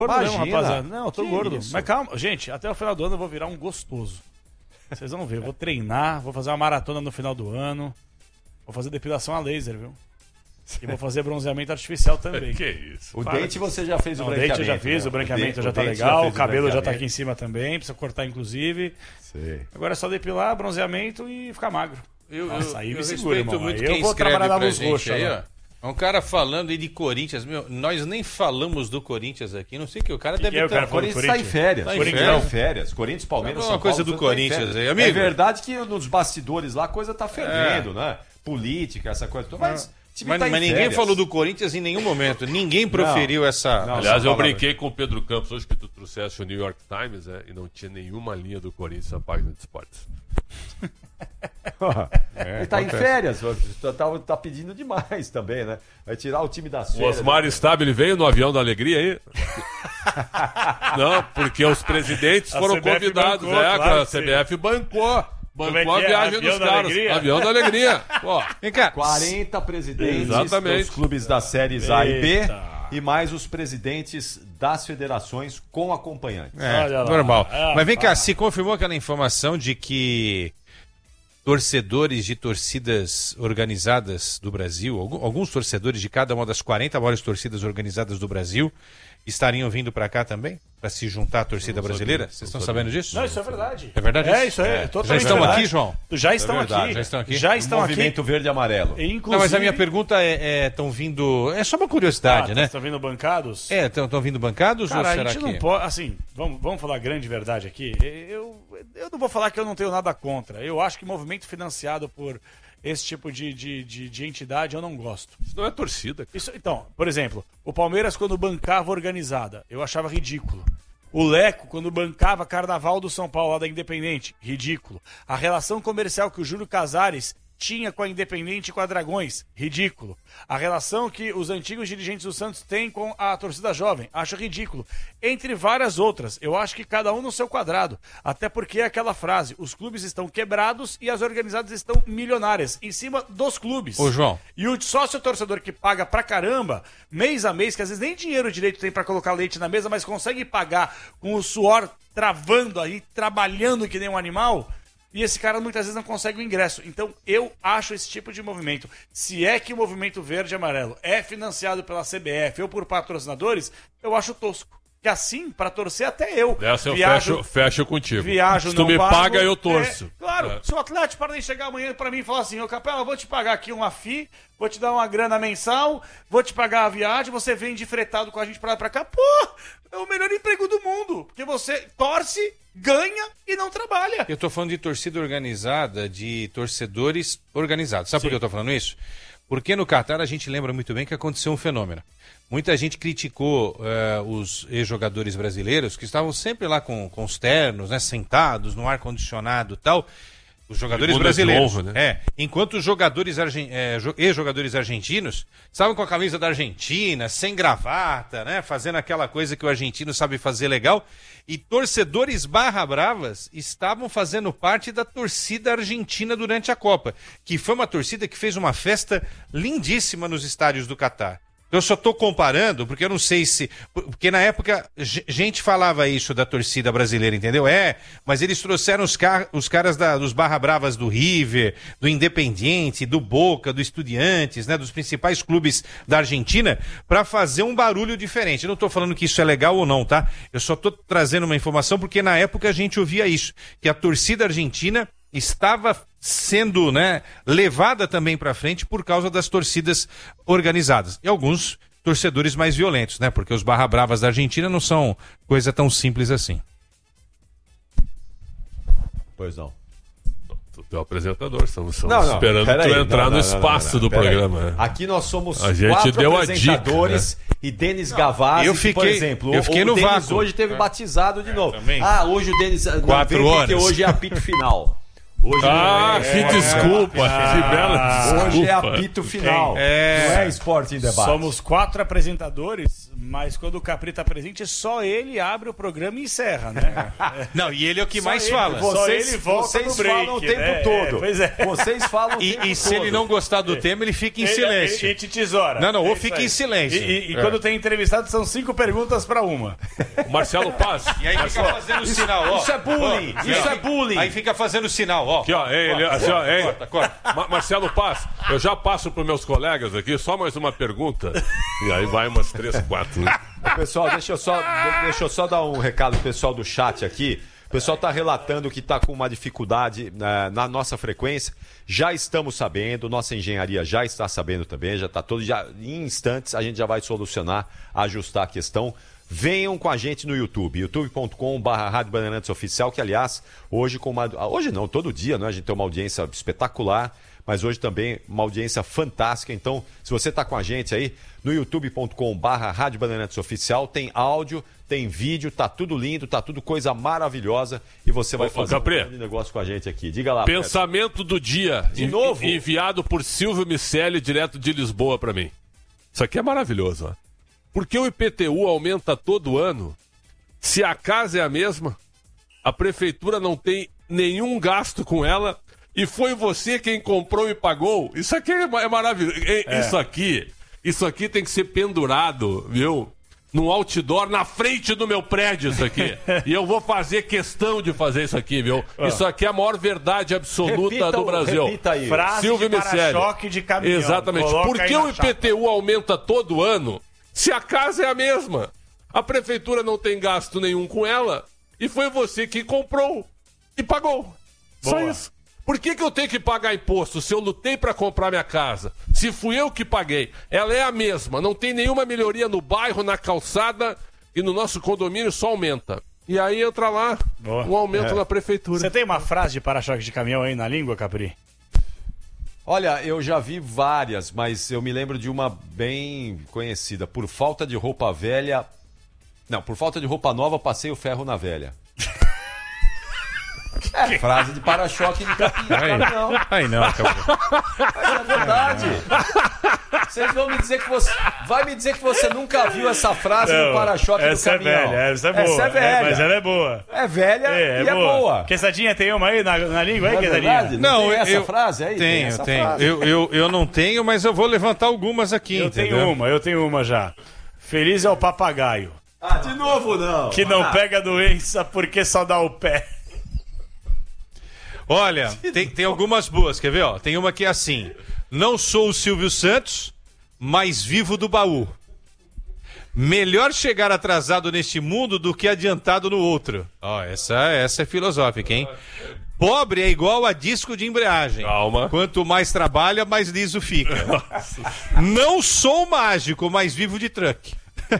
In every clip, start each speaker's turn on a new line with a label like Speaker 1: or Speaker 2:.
Speaker 1: Gordo mesmo, rapaziada. Não, eu tô gordo.
Speaker 2: Isso?
Speaker 1: Mas calma, gente, até o final do ano eu vou virar um gostoso. Vocês vão ver, eu vou treinar, vou fazer uma maratona no final do ano. Vou fazer depilação a laser, viu? E vou fazer bronzeamento artificial também.
Speaker 3: Que isso?
Speaker 2: O dente você já fez o branqueamento.
Speaker 1: O dente eu já fiz,
Speaker 2: né?
Speaker 1: o branqueamento já tá
Speaker 2: dente
Speaker 1: legal,
Speaker 2: fez
Speaker 1: o cabelo já tá
Speaker 2: branqueamento.
Speaker 1: aqui em cima também, precisa cortar inclusive.
Speaker 2: Sei.
Speaker 1: Agora é só depilar, bronzeamento e ficar magro. Nossa, aí me segura,
Speaker 4: respeito
Speaker 1: irmão.
Speaker 4: muito
Speaker 1: Aí
Speaker 4: quem
Speaker 1: eu vou
Speaker 4: escreve
Speaker 1: trabalhar na
Speaker 4: pra
Speaker 1: luz
Speaker 4: gente
Speaker 1: roxa.
Speaker 4: aí,
Speaker 1: Lá.
Speaker 4: ó. Um cara falando aí de Corinthians, meu, nós nem falamos do Corinthians aqui, não sei o que, o cara deve
Speaker 1: é o
Speaker 4: ter...
Speaker 1: cara falou do
Speaker 2: Corinthians está em férias.
Speaker 4: Tá em
Speaker 2: Corinthians
Speaker 4: férias.
Speaker 2: está em férias. Corinthians, Palmeiras,
Speaker 4: Uma
Speaker 2: São
Speaker 4: coisa
Speaker 2: Paulo,
Speaker 4: do
Speaker 2: tudo tá em
Speaker 4: Corinthians
Speaker 2: férias.
Speaker 4: aí, amigo.
Speaker 2: É verdade que nos bastidores lá a coisa tá fervendo, né? Política, essa coisa toda. Mas, o time
Speaker 4: Mas,
Speaker 2: tá em
Speaker 4: mas ninguém
Speaker 2: férias.
Speaker 4: falou do Corinthians em nenhum momento, ninguém proferiu essa...
Speaker 2: Não.
Speaker 3: Aliás, eu
Speaker 4: palavra.
Speaker 3: brinquei com o Pedro Campos hoje que tu trouxeste o New York Times, né? E não tinha nenhuma linha do Corinthians na página de esportes.
Speaker 2: Ele tá em férias, tá pedindo demais também, né? Vai tirar o time das
Speaker 3: O
Speaker 2: férias.
Speaker 3: Osmar Stabile veio no avião da alegria aí? Não, porque os presidentes
Speaker 1: A
Speaker 3: foram
Speaker 1: CBF
Speaker 3: convidados.
Speaker 1: bancou, claro
Speaker 3: A
Speaker 1: que sim.
Speaker 3: CBF bancou.
Speaker 1: Como é
Speaker 3: Bancou a
Speaker 1: que é?
Speaker 3: viagem
Speaker 1: Avião
Speaker 3: dos
Speaker 1: da
Speaker 3: caras.
Speaker 1: alegria?
Speaker 3: Avião da alegria. Pô,
Speaker 4: Vem cá,
Speaker 2: 40 presidentes
Speaker 3: Exatamente.
Speaker 2: dos clubes das séries A e B
Speaker 1: Eita.
Speaker 2: e mais os presidentes das federações com acompanhantes.
Speaker 1: Olha lá.
Speaker 4: normal.
Speaker 1: Ah,
Speaker 4: Mas vem cá, se confirmou aquela informação de que torcedores de torcidas organizadas do Brasil, alguns torcedores de cada uma das 40 maiores torcidas organizadas do Brasil, estariam vindo para cá também? Para se juntar à torcida brasileira? Vocês estão sabendo disso?
Speaker 1: Não, isso é verdade.
Speaker 4: É verdade
Speaker 1: É,
Speaker 4: isso?
Speaker 1: isso é.
Speaker 4: Já
Speaker 1: Totalmente
Speaker 4: estão
Speaker 1: verdade.
Speaker 4: aqui, João?
Speaker 1: Já estão
Speaker 2: verdade,
Speaker 1: aqui.
Speaker 4: já estão aqui?
Speaker 1: Já estão
Speaker 2: O
Speaker 1: aqui.
Speaker 2: movimento verde e amarelo.
Speaker 1: E, inclusive...
Speaker 4: Não, mas a minha pergunta estão vindo... É só uma curiosidade, né?
Speaker 1: Estão vindo bancados?
Speaker 4: Estão vindo bancados
Speaker 1: Cara,
Speaker 4: ou
Speaker 1: a
Speaker 4: será
Speaker 1: gente
Speaker 4: que...
Speaker 1: não pode... Assim, vamos falar a grande verdade aqui. Eu não vou falar que eu não tenho nada contra. Eu acho que movimento financiado por esse tipo de entidade eu não gosto.
Speaker 3: isso não é torcida.
Speaker 1: Isso, então, por exemplo, o Palmeiras quando bancava organizada, eu achava ridículo. O Leco, quando bancava Carnaval do São Paulo, lá da Independente, ridículo. A relação comercial que o Júlio Casares tinha com a Independente e com a Dragões, ridículo. A relação que os antigos dirigentes do Santos têm com a torcida jovem, acho ridículo. Entre várias outras, eu acho que cada um no seu quadrado. Até porque é aquela frase, os clubes estão quebrados e as organizadas estão milionárias, em cima dos clubes.
Speaker 4: Ô, João.
Speaker 1: E o sócio torcedor que paga pra caramba, mês a mês, que às vezes nem dinheiro direito tem pra colocar leite na mesa, mas consegue pagar com o suor travando aí, trabalhando que nem um animal, e esse cara muitas vezes não consegue o ingresso. Então eu acho esse tipo de movimento, se é que o movimento verde e amarelo é financiado pela CBF ou por patrocinadores, eu acho tosco. Que assim, pra torcer até eu.
Speaker 3: Dessa eu
Speaker 1: viajo,
Speaker 3: fecho contigo.
Speaker 1: Viajo,
Speaker 3: Se tu
Speaker 1: não
Speaker 3: me
Speaker 1: pago,
Speaker 3: paga, eu torço.
Speaker 1: Claro,
Speaker 3: É.
Speaker 1: se o Atlético para de chegar amanhã pra mim e falar assim, ô Capela, eu vou te pagar aqui uma FII, vou te dar uma grana mensal, vou te pagar a viagem, você vem de fretado com a gente pra lá e pra cá, pô, é o melhor emprego do mundo, porque você torce, ganha e não trabalha.
Speaker 4: Eu tô falando de torcida organizada, de torcedores organizados. Sabe por que eu tô falando isso? Porque no Catar a gente lembra muito bem que aconteceu um fenômeno. Muita gente criticou os ex-jogadores brasileiros que estavam sempre lá com os ternos, né, sentados no ar-condicionado e tal. Os jogadores
Speaker 3: Tribuna de
Speaker 4: brasileiros.
Speaker 3: honra, né?
Speaker 4: Enquanto os jogadores ex-jogadores argentinos estavam com a camisa da Argentina, sem gravata, né, fazendo aquela coisa que o argentino sabe fazer legal. E torcedores barra bravas estavam fazendo parte da torcida argentina durante a Copa, que foi uma torcida que fez uma festa lindíssima nos estádios do Catar. Eu só estou comparando, porque eu não sei se... Porque na época, gente falava isso da torcida brasileira, entendeu? Mas eles trouxeram os caras dos Barra Bravas do River, do Independiente, do Boca, do Estudiantes, né? Dos principais clubes da Argentina, para fazer um barulho diferente. Eu não estou falando que isso é legal ou não, tá? Eu só estou trazendo uma informação porque na época a gente ouvia isso, que a torcida argentina estava sendo, né, levada também para frente por causa das torcidas organizadas. E alguns torcedores mais violentos, né? Porque os barra bravas da Argentina não são coisa tão simples assim.
Speaker 2: Pois não.
Speaker 3: Tu é o apresentador, estamos
Speaker 2: Não,
Speaker 3: esperando
Speaker 2: peraí,
Speaker 3: tu entrar
Speaker 2: não,
Speaker 3: no espaço do
Speaker 2: peraí.
Speaker 3: programa. né?
Speaker 2: Aqui nós somos
Speaker 3: A gente
Speaker 2: 4
Speaker 3: deu a
Speaker 2: apresentadores
Speaker 3: dica,
Speaker 2: e Denis Gavazzi,
Speaker 4: eu
Speaker 2: que,
Speaker 4: fiquei-
Speaker 2: por exemplo,
Speaker 4: eu fiquei
Speaker 2: o
Speaker 4: no
Speaker 2: Denis
Speaker 4: vácuo.
Speaker 2: hoje teve batizado de novo.
Speaker 4: também.
Speaker 2: Hoje o Denis não
Speaker 4: 4
Speaker 2: vem porque
Speaker 4: horas.
Speaker 2: hoje é apito final. Hoje
Speaker 3: Que desculpa, que bela desculpa.
Speaker 2: hoje é apito final. Não é esporte em debate.
Speaker 1: Somos 4 apresentadores mas quando o Capri tá presente, só ele abre o programa e encerra, né?
Speaker 4: Não, e ele é o que
Speaker 1: Só
Speaker 4: mais
Speaker 1: ele,
Speaker 4: fala.
Speaker 1: Só ele volta no break,
Speaker 2: falam o tempo
Speaker 1: né?
Speaker 2: todo.
Speaker 1: Pois é.
Speaker 2: Vocês falam o tempo todo.
Speaker 4: E se ele não gostar do tema, ele fica em silêncio.
Speaker 1: E te tesoura.
Speaker 4: Não, ou
Speaker 1: isso
Speaker 4: fica
Speaker 1: aí.
Speaker 4: em silêncio.
Speaker 1: E quando tem entrevistado, são 5 perguntas para uma.
Speaker 3: O Marcelo Paz.
Speaker 4: E aí fica fazendo sinal, ó.
Speaker 2: Isso é bullying, isso é bullying.
Speaker 4: Aí fica fazendo sinal, ó.
Speaker 3: Aqui, ó, corta. Marcelo Paz, eu já passo para meus colegas aqui só mais uma pergunta. E aí vai umas 3, 4.
Speaker 2: Pessoal, deixa eu só dar um recado pro pessoal do chat aqui. O pessoal está relatando que está com uma dificuldade na nossa frequência. Já estamos sabendo, nossa engenharia já está sabendo também, já está todo. Em instantes a gente já vai solucionar, ajustar a questão. Venham com a gente no YouTube, youtube.com/Rádio Bandeirantes Oficial, que aliás, hoje não, todo dia, né? A gente tem uma audiência espetacular, mas hoje também uma audiência fantástica. Então, se você está com a gente aí, no youtube.com/Rádio Bandeirantes Oficial, tem áudio, tem vídeo, tá tudo lindo, tá tudo coisa maravilhosa e você vai fazer um grande negócio com a gente aqui. Diga lá.
Speaker 3: Pensamento do dia.
Speaker 2: De novo?
Speaker 3: Enviado por Silvio Miceli, direto de Lisboa para mim. Isso aqui é maravilhoso, ó. Por que o IPTU aumenta todo ano? Se a casa é a mesma, a prefeitura não tem nenhum gasto com ela e foi você quem comprou e pagou. Isso aqui é maravilhoso. Isso aqui tem que ser pendurado, viu? Num outdoor na frente do meu prédio, isso aqui. E eu vou fazer questão de fazer isso aqui, viu? Isso aqui é a maior verdade absoluta do Brasil.
Speaker 2: Repita aí.
Speaker 1: Frase
Speaker 3: Silvio
Speaker 1: de
Speaker 3: Miceli.
Speaker 1: para-choque de caminhão.
Speaker 3: Exatamente.
Speaker 1: Coloca
Speaker 3: Por que
Speaker 1: aí
Speaker 3: o
Speaker 1: na chapa.
Speaker 3: IPTU aumenta todo ano se a casa é a mesma? A prefeitura não tem gasto nenhum com ela e foi você que comprou e pagou. Só
Speaker 1: Boa.
Speaker 3: isso. Por que eu tenho que pagar imposto se eu lutei para comprar minha casa? Se fui eu que paguei. Ela é a mesma. Não tem nenhuma melhoria no bairro, na calçada e no nosso condomínio só aumenta. E aí entra lá um aumento na prefeitura.
Speaker 1: Você tem uma frase de para-choque de caminhão aí na língua, Capri?
Speaker 2: Olha, eu já vi várias, mas eu me lembro de uma bem conhecida. Por falta de roupa velha... Não, por falta de roupa nova, passei o ferro na velha. É, frase de para-choque de caminhão.
Speaker 4: Aí não, acabou.
Speaker 2: Mas é verdade. Vocês vão me dizer que você... Vai me dizer que você nunca viu essa frase no para-choque do caminhão.
Speaker 1: Essa é velha,
Speaker 2: Essa é velha.
Speaker 1: mas ela é boa.
Speaker 2: É velha e é boa.
Speaker 1: Quesadinha tem uma aí na língua, aí,
Speaker 2: Não é
Speaker 1: Quesadinha?
Speaker 2: verdade?
Speaker 4: Não,
Speaker 2: tem essa
Speaker 4: eu-
Speaker 2: frase aí? Tem
Speaker 4: Tenho,
Speaker 2: essa
Speaker 4: tenho.
Speaker 2: frase.
Speaker 4: Eu não tenho, mas eu vou levantar algumas aqui,
Speaker 1: Eu
Speaker 4: entendeu?
Speaker 1: tenho uma já. Feliz é o papagaio,
Speaker 2: Ah, de novo não.
Speaker 1: que não pega doença porque só dá o pé.
Speaker 4: Olha, tem algumas boas, quer ver? Ó? Tem uma que é assim: não sou o Silvio Santos, mas vivo do baú. Melhor chegar atrasado neste mundo do que adiantado no outro. Ó, essa é filosófica, hein? Pobre é igual a disco de embreagem.
Speaker 3: Calma.
Speaker 4: Quanto mais trabalha, mais liso fica. Não sou mágico, mas vivo de truck.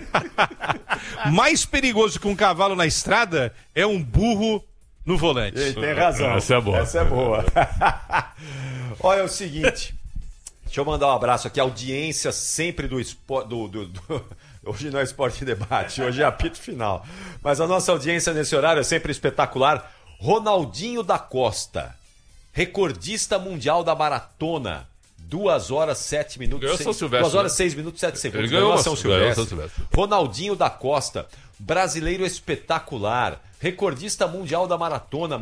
Speaker 4: Mais perigoso que um cavalo na estrada é um burro no volante.
Speaker 2: Ele tem razão.
Speaker 3: Essa é boa.
Speaker 2: Essa é boa. Olha, é o seguinte. Deixa eu mandar um abraço aqui. A audiência sempre do esporte. Hoje não é esporte e debate, hoje é apito final. Mas a nossa audiência nesse horário é sempre espetacular. Ronaldinho da Costa, recordista mundial da maratona. 2 horas 7 minutos.
Speaker 3: Ganhou São Silvestre,
Speaker 2: 2 horas
Speaker 3: né?
Speaker 2: 6 minutos 7 segundos.
Speaker 3: Ele ganhou
Speaker 2: a
Speaker 3: São
Speaker 2: São
Speaker 3: Silvestre.
Speaker 2: Silvestre. Ronaldinho da Costa, brasileiro espetacular, recordista mundial da maratona,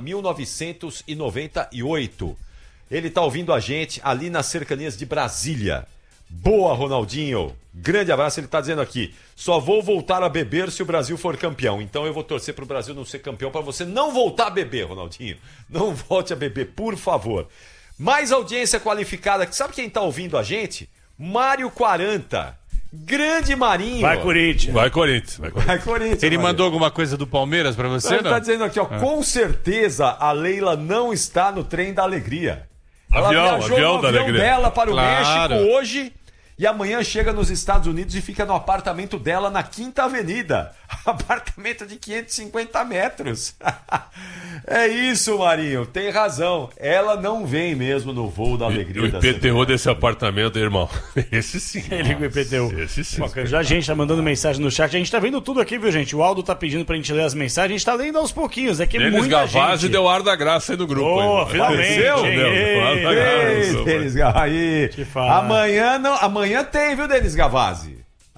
Speaker 2: 1998. Ele tá ouvindo a gente ali nas cercanias de Brasília. Boa, Ronaldinho. Grande abraço. Ele tá dizendo aqui: só vou voltar a beber se o Brasil for campeão. Então eu vou torcer pro Brasil não ser campeão para você não voltar a beber, Ronaldinho. Não volte a beber, por favor. Mais audiência qualificada. Sabe quem tá ouvindo a gente? Mário 40. Grande Marinho.
Speaker 1: Vai, Corinthians.
Speaker 3: Vai, Corinthians.
Speaker 2: Vai, Corinthians.
Speaker 4: Ele
Speaker 2: Mário.
Speaker 4: mandou alguma coisa do Palmeiras pra você,
Speaker 2: Ele
Speaker 4: não?
Speaker 2: tá dizendo aqui, ó, com certeza a Leila não está no trem da alegria. Ela viajou
Speaker 3: avião
Speaker 2: no
Speaker 3: da
Speaker 2: avião
Speaker 3: alegria.
Speaker 2: dela para o
Speaker 4: Claro.
Speaker 2: México hoje e amanhã chega nos Estados Unidos e fica no apartamento dela na Quinta Avenida. Apartamento de 550 metros. É isso, Marinho, tem razão. Ela não vem mesmo no voo da alegria.
Speaker 3: O
Speaker 2: da
Speaker 3: IPTU desse apartamento, irmão. Esse sim.
Speaker 1: Ele com o IPTU.
Speaker 3: Esse sim.
Speaker 1: Bom, já a gente tá mandando mensagem no chat. A gente tá vendo tudo aqui, viu, gente? O Aldo tá pedindo pra gente ler as mensagens. A gente tá lendo aos pouquinhos. É que
Speaker 3: Denis
Speaker 1: muita
Speaker 3: Gavazzi
Speaker 1: gente.
Speaker 3: deu ar da graça aí no grupo.
Speaker 1: Ô,
Speaker 3: aí,
Speaker 1: finalmente,
Speaker 3: Apareceu?
Speaker 1: hein?
Speaker 3: Deu ar da graça.
Speaker 2: Ei, Denis Gavazzi.
Speaker 1: Te fala.
Speaker 2: Amanhã tem, viu, Denis Gavazzi?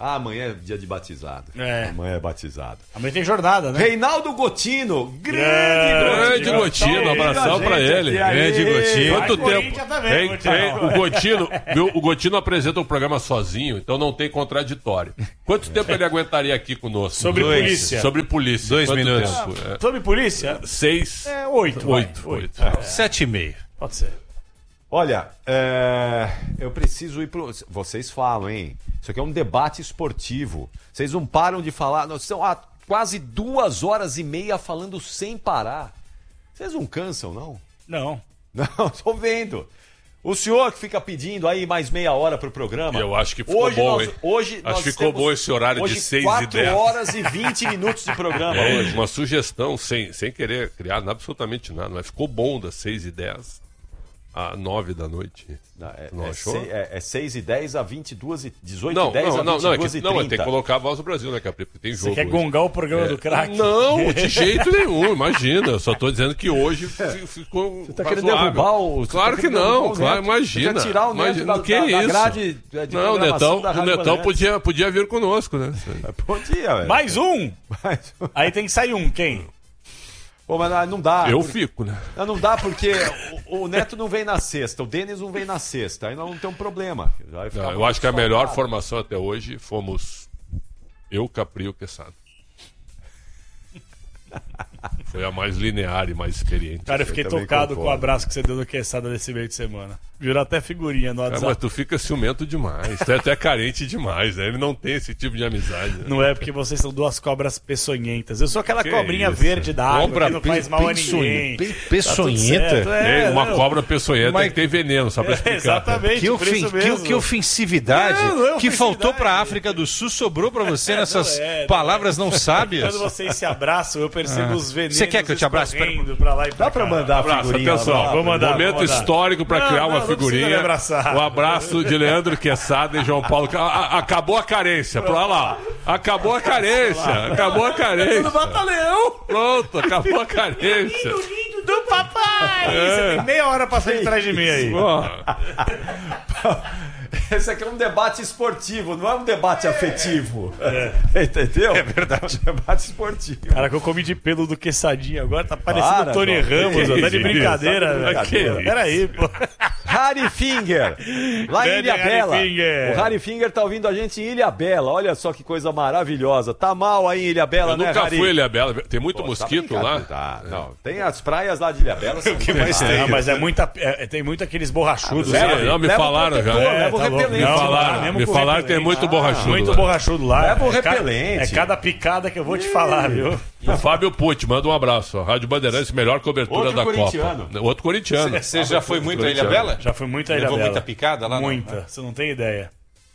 Speaker 2: Amanhã é dia de batizado. Amanhã é batizado.
Speaker 1: Amanhã tem jornada, né?
Speaker 2: Reinaldo Gotino. Grande
Speaker 3: Gotino. Abração pra ele.
Speaker 4: Grande Gotino.
Speaker 3: Quanto tempo?
Speaker 1: Também,
Speaker 3: O Gotino, viu? O Gotino apresenta um programa sozinho, então não tem contraditório. Quanto tempo ele aguentaria aqui conosco?
Speaker 1: Sobre polícia.
Speaker 3: Sobre polícia.
Speaker 4: 2
Speaker 3: Quanto
Speaker 4: minutos.
Speaker 3: tempo?
Speaker 1: Sobre polícia?
Speaker 3: 6.
Speaker 1: 8.
Speaker 4: 7,5.
Speaker 1: Pode ser.
Speaker 2: Olha, eu preciso ir pro... Vocês falam, hein? Isso aqui é um debate esportivo. Vocês não param de falar. Nós estamos há quase 2h30 falando sem parar. Vocês não cansam, não?
Speaker 1: Não.
Speaker 2: Não, tô vendo. O senhor que fica pedindo aí mais meia hora pro programa.
Speaker 3: Eu acho que ficou bom, hein?
Speaker 2: Hoje
Speaker 3: acho que ficou bom esse horário de 6 e 10.
Speaker 2: 4 horas e 20 minutos de programa hoje.
Speaker 3: Uma sugestão, sem querer criar absolutamente nada, mas ficou bom das 6 e 10 a 9 da noite. Não achou?
Speaker 2: É 6 e 10 a 22 e 18
Speaker 3: Não,
Speaker 2: e 10 a 22
Speaker 3: não,
Speaker 2: e 30.
Speaker 3: não, tem que colocar a voz do Brasil, né, Capri? Porque tem jogo.
Speaker 1: Você quer gongar o programa do craque?
Speaker 3: Não, de jeito nenhum, imagina. Eu só tô dizendo que hoje ficou.
Speaker 2: Você tá querendo derrubar o...
Speaker 3: Claro que não, claro, imagina.
Speaker 2: Você quer tirar o Neto da
Speaker 3: grade
Speaker 2: de
Speaker 3: não, o Netão
Speaker 2: Bandeirantes.
Speaker 3: podia vir conosco, né?
Speaker 2: Podia, velho.
Speaker 1: Mais um? Aí tem que sair um. Quem?
Speaker 2: Pô, mas não dá.
Speaker 3: Eu fico, né?
Speaker 2: Não dá porque o Neto não vem na sexta, o Denis não vem na sexta. Aí não tem um problema.
Speaker 3: Eu acho que a melhor formação até hoje fomos eu, Capri e o Quesada. Foi a mais linear e mais experiente.
Speaker 1: Cara, eu fiquei tocado com o abraço que você deu no Quesada nesse meio de semana. Virou até figurinha no WhatsApp.
Speaker 3: Mas tu fica ciumento demais. Tu é até carente demais, né? Ele não tem esse tipo de amizade. Né?
Speaker 1: Não é porque vocês são duas cobras peçonhentas. Eu sou aquela cobrinha verde da água que não faz mal a ninguém.
Speaker 4: Peçonhenta?
Speaker 1: Tá
Speaker 3: uma cobra peçonhenta tem que ter veneno, só pra explicar.
Speaker 1: Exatamente.
Speaker 4: Que ofensividade. Que faltou pra África do Sul, sobrou pra você nessas palavras não sábias.
Speaker 1: Quando vocês se abraçam, eu percebo os venenos.
Speaker 4: Você quer que eu te abrace?
Speaker 1: Pra lá e pra
Speaker 2: Dá pra mandar a figurinha?
Speaker 3: Atenção,
Speaker 1: vou mandar,
Speaker 3: momento histórico pra criar uma figurinha. O abraço de Leandro Quesada e João Paulo. Acabou a carência. Olha lá. Acabou a carência. Acabou a carência.
Speaker 1: Do batalhão.
Speaker 3: Pronto, acabou a carência.
Speaker 1: Lindo do papai. Você tem meia hora passando atrás de mim aí.
Speaker 2: Esse aqui é um debate esportivo, não é um debate afetivo. Entendeu?
Speaker 4: É verdade.
Speaker 2: É um debate esportivo.
Speaker 1: Cara, que eu comi de pelo do quesadinho agora, tá parecendo o Tony Ramos, ó, tá de brincadeira, velho. Peraí, pô.
Speaker 2: Harry Finger, lá em Ilha Bela.
Speaker 1: Finger.
Speaker 2: O Harry Finger tá ouvindo a gente em Ilha Bela. Olha só que coisa maravilhosa. Tá mal aí em Ilha Bela, né, Harry?
Speaker 3: Eu nunca fui em Ilha Bela. Tem muito mosquito lá?
Speaker 2: Tá, não. Tem as praias lá de Ilha Bela. O
Speaker 4: que mais tem?
Speaker 1: Não, mas tem muito aqueles borrachudos.
Speaker 3: Não, me falaram já.
Speaker 2: Leva o repelente.
Speaker 3: Me falaram que tem muito borrachudo.
Speaker 1: Muito borrachudo lá.
Speaker 2: Leva o repelente.
Speaker 1: É cada picada que eu vou te falar, viu?
Speaker 3: O Fábio Pucci, manda um abraço. A Rádio Bandeirantes, melhor cobertura
Speaker 2: Outro
Speaker 3: da
Speaker 2: corintiano.
Speaker 3: Copa. Outro corintiano.
Speaker 4: Você já foi muito a Ilha Bela?
Speaker 1: Já foi muito a Ilha
Speaker 4: Levou
Speaker 1: Bela.
Speaker 4: muita picada lá?
Speaker 1: Muita, você não tem ideia.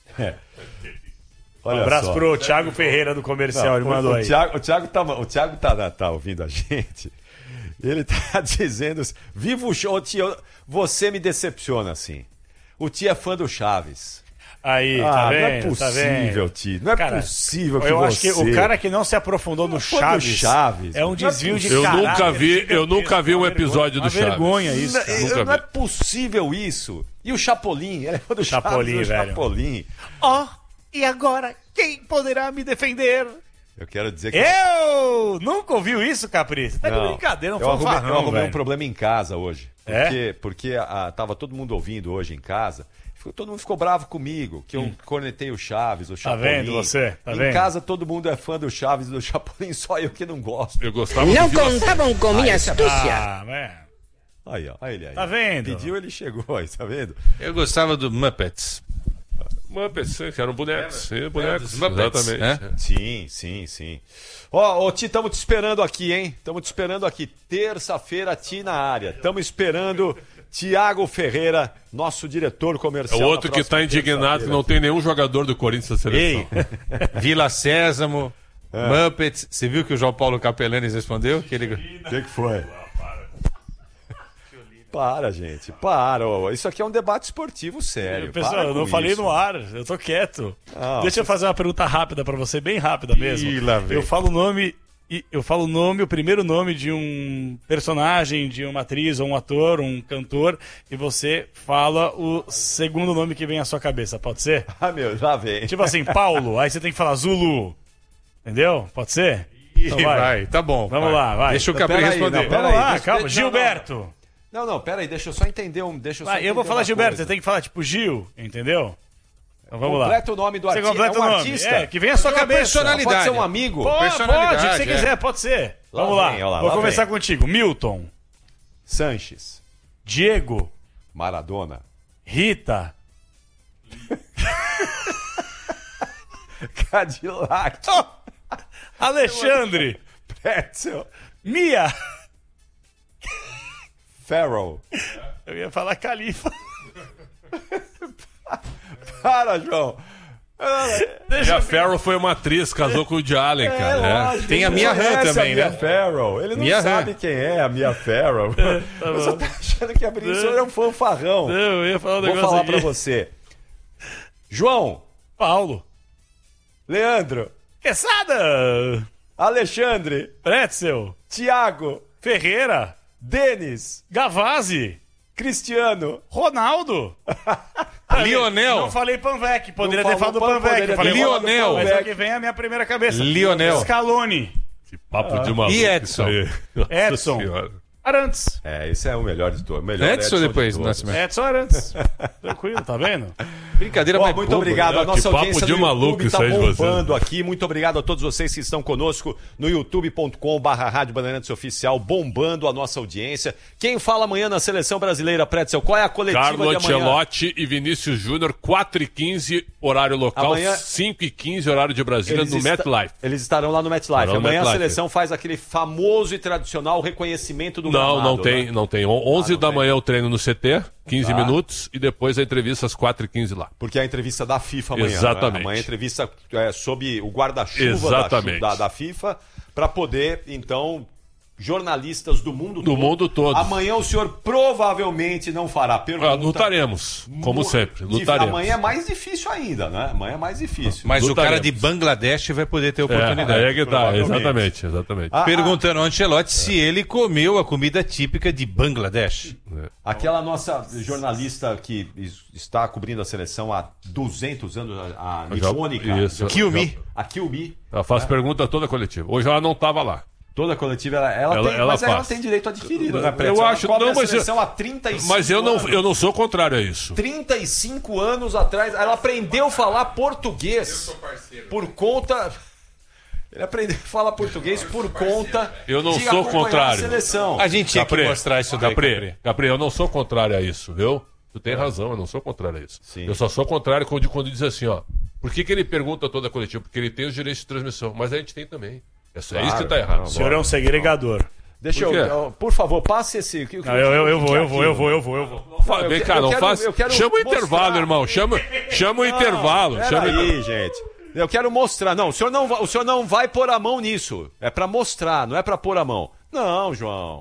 Speaker 2: Olha
Speaker 1: Um abraço
Speaker 2: só.
Speaker 1: pro Thiago Ferreira do comercial, ele mandou aí.
Speaker 2: O Thiago tá ouvindo a gente. Ele tá dizendo: viva o show, tia, você me decepciona assim. O tio é fã do Chaves.
Speaker 1: Aí, tá vendo?
Speaker 2: Não é possível, tio. Não é possível que
Speaker 1: eu
Speaker 2: você...
Speaker 1: acho que o cara que não se aprofundou no Chaves, é um desvio de caráter.
Speaker 3: Eu nunca vi um episódio do Chaves.
Speaker 1: Vergonha isso, cara.
Speaker 2: Não é possível isso. E o Chapolin? Ele é fã do
Speaker 1: Chapolin,
Speaker 2: Chaves,
Speaker 1: velho.
Speaker 2: Chapolin.
Speaker 1: E agora, quem poderá me defender?
Speaker 2: Eu quero dizer que...
Speaker 1: Eu! Nunca ouviu isso, Capri? Você tá de brincadeira, não foi
Speaker 2: eu arrumei um problema em casa hoje. Porque tava todo mundo ouvindo hoje em casa. Todo mundo ficou bravo comigo, que eu cornetei o Chaves, o Chapolin.
Speaker 1: Tá vendo você? Tá vendo?
Speaker 2: Em casa todo mundo é fã do Chaves e do Chapolin, só eu que não gosto.
Speaker 3: Eu gostava
Speaker 5: Não contavam com minha astúcia.
Speaker 2: Aí, ó, ele aí.
Speaker 1: Tá vendo?
Speaker 2: Pediu, ele chegou aí, tá vendo?
Speaker 4: Eu gostava do Muppets.
Speaker 3: Muppets, que eram bonecos. Bonecos,
Speaker 4: Muppets,
Speaker 3: exatamente.
Speaker 2: Sim. Ó, Ti, estamos te esperando aqui, hein? Estamos te esperando aqui. Terça-feira, Ti na área. Estamos esperando Tiago Ferreira, nosso diretor comercial.
Speaker 3: É o outro que está indignado que não tem nenhum jogador do Corinthians na seleção.
Speaker 4: Ei, Vila Sésamo, Muppets. Você viu que o João Paulo Capelanes respondeu?
Speaker 2: O que foi? Para, gente, para. Isso aqui é um debate esportivo sério.
Speaker 1: Pessoal, eu não falei no ar, eu tô quieto. Deixa eu fazer uma pergunta rápida pra você, bem rápida mesmo. Eu falo o nome E eu falo o primeiro nome de um personagem, de uma atriz ou um ator, um cantor, e você fala o segundo nome que vem à sua cabeça, pode ser?
Speaker 2: Ah, meu, já vem.
Speaker 1: Tipo assim, Paulo, aí você tem que falar Zulu. Entendeu? Pode ser? Então
Speaker 4: vai, tá bom.
Speaker 1: Vamos lá, vai.
Speaker 4: Deixa o Capri
Speaker 2: Pera aí,
Speaker 4: responder.
Speaker 2: não, pera
Speaker 1: Vamos
Speaker 2: aí,
Speaker 1: lá,
Speaker 2: deixa-
Speaker 1: calma.
Speaker 2: não,
Speaker 1: Gilberto.
Speaker 2: Não, peraí, deixa eu só entender
Speaker 1: Eu vou falar Gilberto, você tem que falar tipo Gil, entendeu? Então vamos lá.
Speaker 2: Completa o nome do
Speaker 1: Você
Speaker 2: artista.
Speaker 1: completa
Speaker 2: É um
Speaker 1: o nome.
Speaker 2: artista?
Speaker 1: É, que vem à sua
Speaker 4: Uma
Speaker 1: cabeça.
Speaker 4: personalidade.
Speaker 2: Pode ser um amigo?
Speaker 1: Pode,
Speaker 4: Personalidade,
Speaker 1: o que você
Speaker 4: é.
Speaker 1: quiser, pode ser.
Speaker 2: Lá
Speaker 1: Vamos lá.
Speaker 2: vem, olha lá,
Speaker 1: Vou
Speaker 2: lá
Speaker 1: começar
Speaker 2: vem.
Speaker 1: contigo. Milton,
Speaker 2: Sanches.
Speaker 1: Diego,
Speaker 2: Maradona.
Speaker 1: Rita,
Speaker 2: Cadillac.
Speaker 1: Alexandre,
Speaker 2: Pretzel.
Speaker 1: Mia.
Speaker 2: Farrell.
Speaker 1: Eu ia falar Califa.
Speaker 2: Para, João.
Speaker 3: E a Farrell foi uma atriz, casou com o Woody Allen, cara. né?
Speaker 2: lógico,
Speaker 4: Tem a
Speaker 2: ele
Speaker 4: Mia
Speaker 2: conhece
Speaker 4: Han também,
Speaker 2: a Mia
Speaker 4: né?
Speaker 2: Farrell. Ele não
Speaker 4: Mia
Speaker 2: sabe
Speaker 4: Han.
Speaker 2: quem é a Mia Farrell. Você tá achando que a Brinson é um fanfarrão.
Speaker 1: Não, eu ia falar um
Speaker 2: Vou
Speaker 1: negócio
Speaker 2: falar
Speaker 1: aqui.
Speaker 2: pra você. João.
Speaker 1: Paulo.
Speaker 2: Leandro.
Speaker 1: Quesada.
Speaker 2: Alexandre.
Speaker 1: Pretzel.
Speaker 2: Tiago.
Speaker 1: Ferreira.
Speaker 2: Denis.
Speaker 1: Gavazzi.
Speaker 2: Cristiano.
Speaker 1: Ronaldo.
Speaker 4: Lionel.
Speaker 1: Não falei Panvec, poderia
Speaker 2: Não
Speaker 1: ter falado
Speaker 2: falou
Speaker 1: Panvec.
Speaker 2: poderia
Speaker 1: Eu falei
Speaker 2: ter falado
Speaker 4: Lionel.
Speaker 1: Mas é
Speaker 2: Panvec.
Speaker 1: o que vem à minha primeira cabeça.
Speaker 4: Lionel.
Speaker 1: Scaloni.
Speaker 3: Que papo de maluco.
Speaker 4: E Edson?
Speaker 3: isso aí. Nossa
Speaker 1: Edson.
Speaker 3: Senhora.
Speaker 1: Arantes.
Speaker 2: É, esse é o melhor de todos. Melhor
Speaker 4: Edson
Speaker 2: de
Speaker 4: depois,
Speaker 2: todos.
Speaker 4: Nascimento.
Speaker 1: Só Arantes. Tranquilo, tá vendo?
Speaker 4: Brincadeira,
Speaker 2: Ó,
Speaker 4: mas
Speaker 2: muito
Speaker 4: boba,
Speaker 2: obrigado.
Speaker 3: né?
Speaker 2: A nossa
Speaker 3: Que papo
Speaker 2: audiência
Speaker 3: de
Speaker 2: no
Speaker 3: maluco
Speaker 2: YouTube
Speaker 3: isso
Speaker 2: tá
Speaker 3: aí de você.
Speaker 2: bombando aqui. Muito obrigado a todos vocês que estão conosco no youtube.com/Rádio Bandeirantes Oficial, bombando a nossa audiência. Quem fala amanhã na Seleção Brasileira, Pretzel? Qual é a coletiva
Speaker 3: Carlo
Speaker 2: de amanhã?
Speaker 3: Ancelotti e Vinícius Júnior, 4h15, horário local,
Speaker 2: Amanhã-
Speaker 3: 5h15, horário de Brasília, no MetLife.
Speaker 2: Eles estarão lá no MetLife.
Speaker 3: Estarão no
Speaker 2: Amanhã a
Speaker 3: MetLife.
Speaker 2: seleção faz aquele famoso e tradicional reconhecimento do
Speaker 3: Não,
Speaker 2: gramado,
Speaker 3: não tem,
Speaker 2: né?
Speaker 3: não tem. 11
Speaker 2: não
Speaker 3: da
Speaker 2: tem.
Speaker 3: manhã o treino no CT, 15
Speaker 2: Tá.
Speaker 3: minutos, e depois a entrevista às 4h15 lá.
Speaker 2: Porque é a entrevista da FIFA amanhã.
Speaker 3: Exatamente.
Speaker 2: Né? Amanhã a entrevista sob o guarda-chuva
Speaker 3: Exatamente.
Speaker 2: da FIFA, para poder, então, jornalistas do mundo
Speaker 3: Do mundo todo.
Speaker 2: Amanhã o senhor provavelmente não fará pergunta.
Speaker 3: Lutaremos, como sempre, lutaremos.
Speaker 2: Amanhã é mais difícil ainda, né? Amanhã é mais difícil.
Speaker 4: Mas o
Speaker 3: Lutaremos.
Speaker 4: cara de Bangladesh vai poder ter
Speaker 3: É,
Speaker 4: oportunidade.
Speaker 3: aí é que tá,
Speaker 2: provavelmente.
Speaker 3: exatamente.
Speaker 4: Perguntando ao Ancelotti se ele comeu a comida típica de Bangladesh.
Speaker 2: Aquela nossa jornalista que está cobrindo a seleção há 200 anos, a nipônica,
Speaker 3: Isso.
Speaker 4: Kiyomi.
Speaker 2: a Kyubi,
Speaker 3: Ela faz pergunta toda coletiva. Hoje ela não estava lá.
Speaker 2: toda a coletiva, ela
Speaker 3: faz.
Speaker 2: tem direito adquirido, né,
Speaker 3: Eu
Speaker 2: Pretzel? Ela
Speaker 3: acho-
Speaker 2: cobre
Speaker 3: não,
Speaker 2: a
Speaker 3: mas eu-
Speaker 2: seleção há 35
Speaker 3: Mas eu
Speaker 2: anos.
Speaker 3: não sou contrário a isso.
Speaker 2: 35 anos atrás, ela aprendeu a falar português por conta... Ele aprendeu a falar português por conta
Speaker 3: Eu não
Speaker 2: de
Speaker 3: sou
Speaker 2: acompanhar
Speaker 3: contrário.
Speaker 2: a seleção.
Speaker 4: A gente tinha que mostrar isso daí,
Speaker 3: Capri, eu não sou contrário a isso, viu? Tu tem razão, eu não sou contrário a isso.
Speaker 2: Sim.
Speaker 3: Eu só sou contrário quando diz assim, ó. Por que ele pergunta toda a coletiva? Porque ele tem os direitos de transmissão, mas a gente tem também. É só isso que tá errado.
Speaker 1: O senhor é um segregador.
Speaker 2: Deixa
Speaker 3: Por quê?
Speaker 2: por favor, passe esse...
Speaker 1: Não, eu vou.
Speaker 3: Vem cá, não faz. Chama o intervalo,
Speaker 2: mostrar.
Speaker 3: irmão. Chama o intervalo. Chama o intervalo.
Speaker 2: Peraí, gente. Eu quero mostrar. Não, o senhor não vai pôr a mão nisso. É pra mostrar, não é pra pôr a mão. Não, João.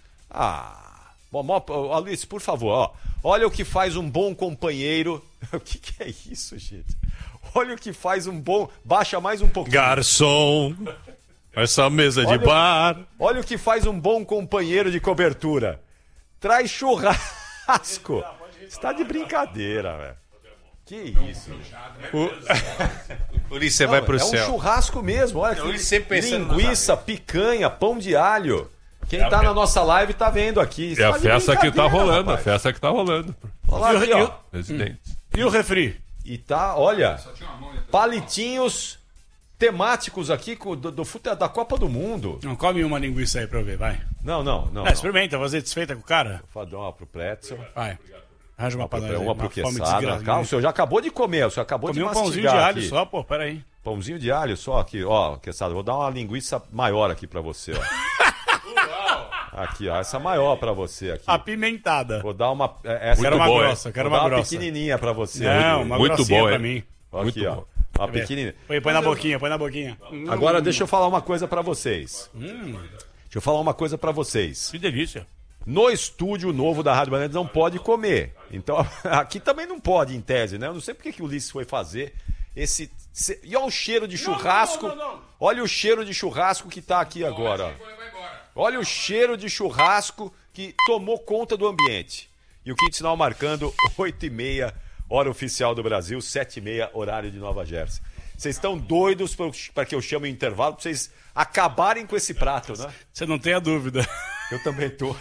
Speaker 2: Bom, Alice, por favor, ó. Olha o que faz um bom companheiro. O que é isso, gente? Olha o que faz um bom... Baixa mais um pouquinho.
Speaker 4: Garçom, essa mesa de
Speaker 2: Olha-
Speaker 4: bar.
Speaker 2: Olha o que faz um bom companheiro de cobertura. Traz churrasco. Está de brincadeira, velho. Que isso?
Speaker 4: Ulisses, você vai pro
Speaker 2: É um
Speaker 4: céu.
Speaker 2: churrasco mesmo. Olha
Speaker 4: Ele
Speaker 2: que
Speaker 4: sempre pensando
Speaker 2: linguiça, picanha, pão de alho. Quem tá na nossa live tá vendo aqui.
Speaker 3: É a
Speaker 2: Tá de
Speaker 3: festa que tá
Speaker 2: brincadeira,
Speaker 3: rolando, a
Speaker 2: rapaz.
Speaker 3: festa que tá rolando.
Speaker 2: Olha aqui, ó.
Speaker 3: Presidente.
Speaker 1: E o refri?
Speaker 2: E tá, olha, palitinhos temáticos aqui da Copa do Mundo.
Speaker 1: Não, come uma linguiça aí pra eu ver, vai.
Speaker 2: Não.
Speaker 1: Experimenta, fazer desfeita com o cara.
Speaker 2: Fadão pro Pretzel.
Speaker 1: Vai. Arranja uma pra nós aí,
Speaker 2: Uma pro
Speaker 1: fome
Speaker 2: Quesada.
Speaker 1: desgraçada.
Speaker 2: Calma, o senhor já acabou de comer, o senhor acabou
Speaker 1: Comi
Speaker 2: de
Speaker 1: um
Speaker 2: mastigar
Speaker 1: pãozinho de alho
Speaker 2: aqui.
Speaker 1: só, pô, peraí.
Speaker 2: Pãozinho de alho só aqui, ó, Quesada, vou dar uma linguiça maior aqui pra você, ó. Aqui, ó, essa maior pra você aqui.
Speaker 1: Apimentada.
Speaker 2: Vou dar uma essa
Speaker 1: Quero uma
Speaker 3: boa,
Speaker 1: grossa, quero
Speaker 2: vou dar
Speaker 1: uma
Speaker 2: uma
Speaker 1: grossa.
Speaker 2: pequenininha pra você.
Speaker 1: Não,
Speaker 2: aqui.
Speaker 1: uma
Speaker 3: Muito
Speaker 1: grossinha
Speaker 3: bom,
Speaker 1: pra
Speaker 3: é.
Speaker 1: mim.
Speaker 2: Aqui,
Speaker 3: muito
Speaker 2: ó.
Speaker 3: bom.
Speaker 2: Uma pequenininha.
Speaker 1: Põe na boquinha, põe na boquinha.
Speaker 2: Agora deixa eu falar uma coisa pra vocês. Deixa eu falar uma coisa pra vocês.
Speaker 1: Que delícia.
Speaker 2: No estúdio novo da Rádio Bandeirantes não pode comer. Então, aqui também não pode, em tese, né? Eu não sei porque que o Ulisses foi fazer E olha o cheiro de churrasco.
Speaker 1: Não.
Speaker 2: Olha o cheiro de churrasco que tá aqui agora. Olha o cheiro de churrasco que tomou conta do ambiente. E o quinto sinal marcando 8h30, hora oficial do Brasil, 7h30, horário de Nova Jersey. Vocês estão doidos para que eu chame o intervalo, para vocês acabarem com esse prato, né?
Speaker 1: Você não tem a dúvida.
Speaker 2: Eu também tô.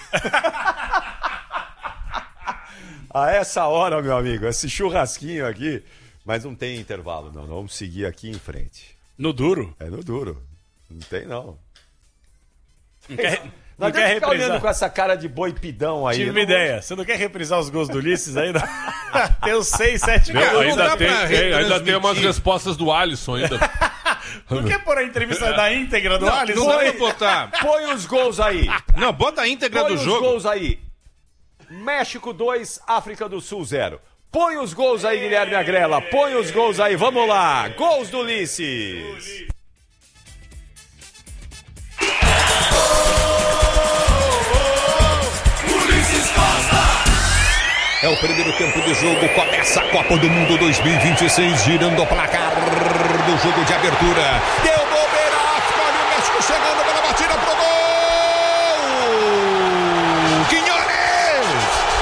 Speaker 2: A essa hora, meu amigo, esse churrasquinho aqui. Mas não tem intervalo, não. Vamos seguir aqui em frente.
Speaker 1: No duro?
Speaker 2: É no duro. Não tem, não.
Speaker 1: Não quer
Speaker 2: Não quer ficar
Speaker 1: reprisar?
Speaker 2: olhando com essa cara de boi pidão aí.
Speaker 1: Tive uma ideia. Você não quer reprisar os gols do Ulisses aí? Não? Tem uns 6, 7
Speaker 4: Cara,
Speaker 1: gols.
Speaker 4: não dá
Speaker 3: Ainda
Speaker 4: pra
Speaker 3: tem
Speaker 4: retransmitir.
Speaker 3: umas respostas do Alisson ainda.
Speaker 1: Não quer pôr a entrevista da íntegra do Alisson?
Speaker 4: Não dá
Speaker 1: aí?
Speaker 4: pra botar.
Speaker 2: Põe os gols aí.
Speaker 4: Não, bota a íntegra
Speaker 2: Põe
Speaker 4: do
Speaker 2: os
Speaker 4: jogo.
Speaker 2: gols aí. México 2, África do Sul 0. Põe os gols aí, Guilherme Agrela. Põe os gols aí. Vamos lá. Gols do Ulisses.
Speaker 6: É o primeiro tempo de jogo, começa a Copa do Mundo 2026, girando o placar do jogo de abertura. Deu